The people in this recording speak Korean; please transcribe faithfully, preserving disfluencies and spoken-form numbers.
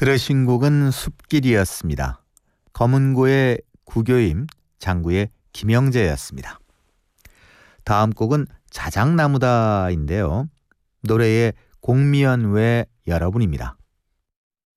들으신 곡은 숲길이었습니다. 검은고의 구교임, 장구의 김영재였습니다. 다음 곡은 자작나무다인데요. 노래의 공미연 외 여러분입니다.